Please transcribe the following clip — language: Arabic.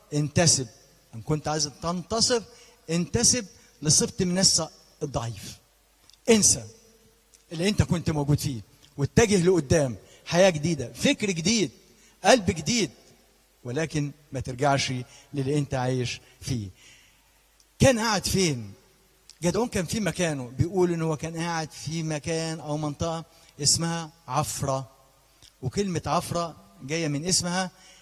انتسب. ان كنت عايز تنتصر انتسب لصفة منسى الضعيف. انسى اللي انت كنت موجود فيه واتجه لقدام، حياة جديدة، فكر جديد، قلب جديد، ولكن ما ترجعش للي انت عايش فيه. كان قاعد فين؟ جدعون كان في مكانه، بيقول ان هو كان قاعد في مكان او منطقة اسمها عفرة. وكلمة عفرة جاية من اسمها